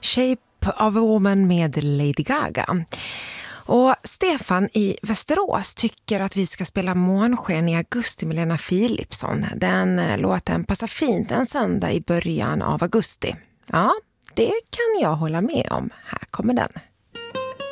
Shape of a Woman med Lady Gaga. Och Stefan i Västerås tycker att vi ska spela Månsken i augusti med Lena Philipsson. Den låten passar fint en söndag i början av augusti. Ja, det kan jag hålla med om. Här kommer den.